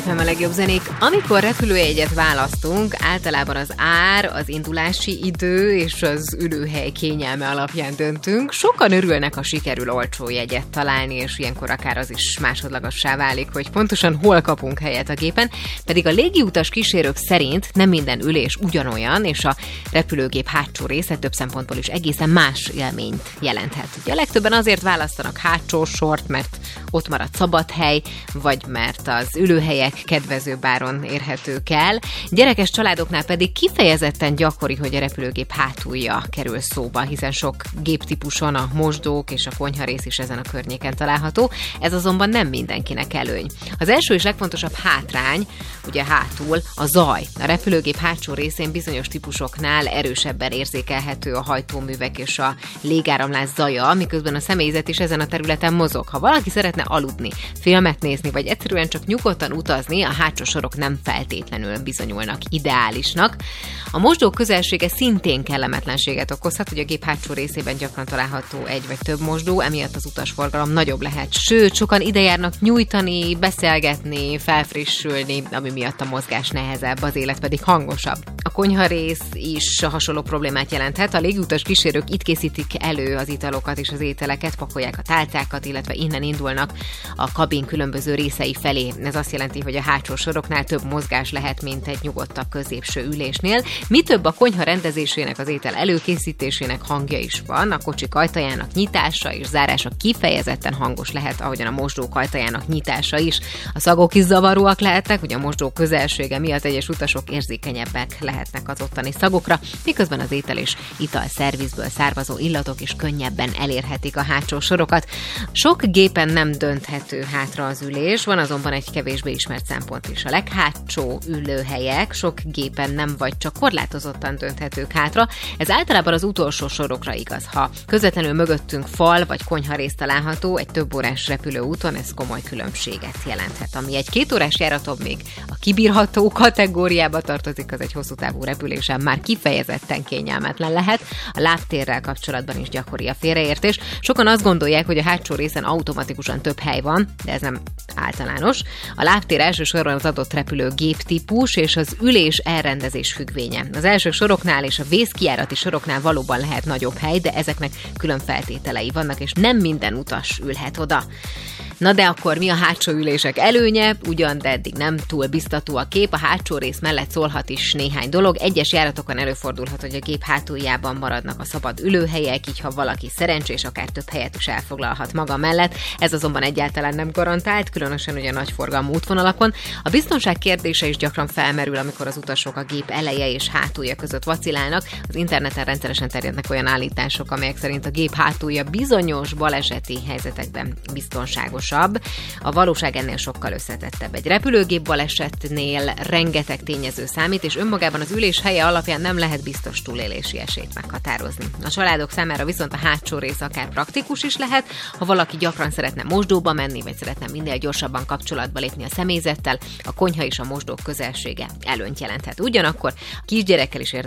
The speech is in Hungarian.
FM a legjobb zenék. Amikor repülőjegyet választunk, általában az ár, az indulási idő és az ülőhely kényelme alapján döntünk. Sokan örülnek, ha sikerül olcsó jegyet találni, és ilyenkor akár az is másodlagossá válik, hogy pontosan hol kapunk helyet a gépen. Pedig a légiutas kísérők szerint nem minden ülés ugyanolyan, és a repülőgép hátsó része több szempontból is egészen más élményt jelenthet. Ugye a legtöbben azért választanak hátsó sort, mert ott marad szabad hely, vagy mert az ülőhelyek kedvezőbb áron érhetők el. Gyerekes családoknál pedig kifejezetten gyakori, hogy a repülőgép hátulja kerül szóba, hiszen sok géptípuson a mosdók és a konyharész is ezen a környéken található. Ez azonban nem mindenkinek előny. Az első és legfontosabb hátrány, ugye hátul, a zaj. A repülőgép hátsó részén bizonyos típusoknál erősebben érzékelhető a hajtóművek és a légáramlás zaja, miközben a személyzet is ezen a területen mozog. Ha valaki szeretne aludni, filmet nézni, vagy egyszerűen csak nyugodtan utazni, a hátsó sorok nem feltétlenül bizonyulnak ideálisnak. A mosdók közelsége szintén kellemetlenséget okozhat, hogy a gép hátsó részében gyakran található egy vagy több mosdó, emiatt az utasforgalom nagyobb lehet. Sőt, sokan ide járnak nyújtani, beszélgetni, felfrissülni, ami miatt a mozgás nehezebb, az élet pedig hangosabb. A konyharész is hasonló problémát jelenthet. A légiutas kísérők itt készítik elő az italokat és az ételeket, pakolják a tálcákat, illetve innen indulnak a kabin különböző részei felé. Ez azt jelenti, hogy a hátsó soroknál több mozgás lehet, mint egy nyugodtabb középső ülésnél. Mi több, a konyha rendezésének, az étel előkészítésének hangja is van. A kocsik ajtajának nyitása és zárása kifejezetten hangos lehet, ahogyan a mosdók ajtajának nyitása is. A szagok is zavaróak lehetnek, hogy a mosdó közelsége miatt egyes utasok érzékenyebbek lehetnek az ottani szagokra, miközben az étel és ital szervizből származó illatok is könnyebben elérhetik a hátsó sorokat. Sok gépen nem dönthető hátra az ülés, van azonban egy kevésbé ismert szempont is. A leghátsó ülőhelyek sok gépen nem vagy csak korlátozottan dönthetők hátra, ez általában az utolsó sorokra igaz. Ha közvetlenül mögöttünk fal vagy konyharész található, egy több órás repülőúton ez komoly különbséget jelenthet. Ami egy 2 órás járaton még a kibírható kategóriába tartozik, az egy hosszú távú repülésen már kifejezetten kényelmetlen lehet. A lábtérrel kapcsolatban is gyakori a félreértés. Sokan azt gondolják, hogy a hátsó részen automatikusan több hely van, de ez nem általános. A lábtér elsősorban az adott repülő géptípus és az ülés elrendezés függvénye. Az első soroknál és a vészkijárati soroknál valóban lehet nagyobb hely, de ezeknek külön feltételei vannak, és nem minden utas ülhet oda. Na de akkor mi a hátsó ülések előnye? Ugyan, de eddig nem túl biztató a kép, a hátsó rész mellett szólhat is néhány dolog. Egyes járatokon előfordulhat, hogy a gép hátuljában maradnak a szabad ülőhelyek, így ha valaki szerencsés, akár több helyet is elfoglalhat maga mellett. Ez azonban egyáltalán nem garantált, különösen ugye nagyforgalmú útvonalakon. A biztonság kérdése is gyakran felmerül, amikor az utasok a gép eleje és hátulja között vacilálnak. Az interneten rendszeresen terjednek olyan állítások, amelyek szerint a gép hátulja bizonyos baleseti helyzetekben biztonságos. A valóság ennél sokkal összetettebb. Egy repülőgép balesetnél rengeteg tényező számít, és önmagában az ülés helye alapján nem lehet biztos túlélési esélyt meghatározni. A családok számára viszont a hátsó rész akár praktikus is lehet, ha valaki gyakran szeretne mosdóba menni, vagy szeretne minél gyorsabban kapcsolatba lépni a személyzettel, a konyha és a mosdók közelsége előnyt jelenthet. Ugyanakkor a kisgyerekkel is